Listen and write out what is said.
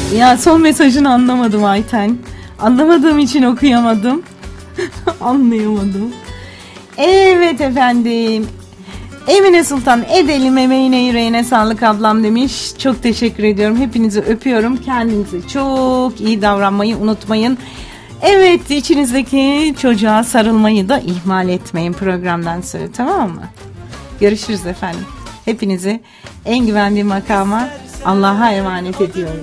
Ya son mesajını anlamadım Ayten. Anlamadığım için okuyamadım. Anlayamadım. Evet efendim. Emine Sultan, edelim, emeğine yüreğine sağlık ablam demiş. Çok teşekkür ediyorum. Hepinizi öpüyorum. Kendinize çok iyi davranmayı unutmayın. Evet, içinizdeki çocuğa sarılmayı da ihmal etmeyin programdan sonra, tamam mı? Görüşürüz efendim. Hepinizi en güvendiğim makama Allah'a emanet ediyorum.